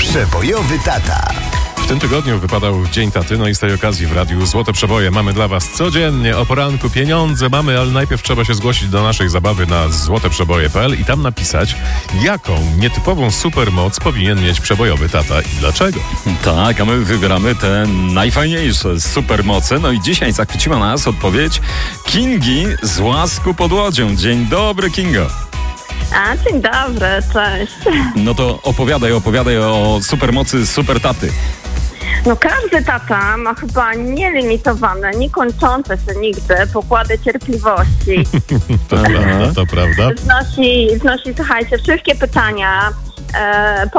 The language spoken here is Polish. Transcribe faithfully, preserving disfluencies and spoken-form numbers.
Przebojowy tata. W tym tygodniu wypadał Dzień Taty, no i z tej okazji w radiu Złote Przeboje mamy dla was codziennie o poranku. Pieniądze mamy, ale najpierw trzeba się zgłosić do naszej zabawy na złoteprzeboje kropka p l i tam napisać, jaką nietypową supermoc powinien mieć przebojowy tata i dlaczego. Tak, a my wybieramy te najfajniejsze supermoce. No i dzisiaj zachwyciła nas odpowiedź Kingi z Łasku pod Łodzią. Dzień dobry, Kingo. A, dzień dobry, cześć. No to opowiadaj, opowiadaj o supermocy super taty. No każdy tata ma chyba nielimitowane, niekończące się nigdy pokłady cierpliwości. To prawda, to prawda. Znosi, znosi, słuchajcie, wszystkie pytania, e,